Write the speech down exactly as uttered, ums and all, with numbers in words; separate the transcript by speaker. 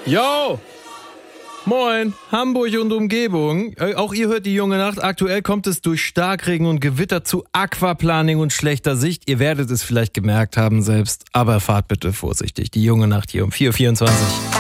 Speaker 1: Yo! Moin, Hamburg und Umgebung. Äh, Auch ihr hört die junge Nacht. Aktuell kommt es durch Starkregen und Gewitter zu Aquaplaning und schlechter Sicht. Ihr werdet es vielleicht gemerkt haben selbst, aber fahrt bitte vorsichtig. Die junge Nacht hier um vier Uhr vierundzwanzig.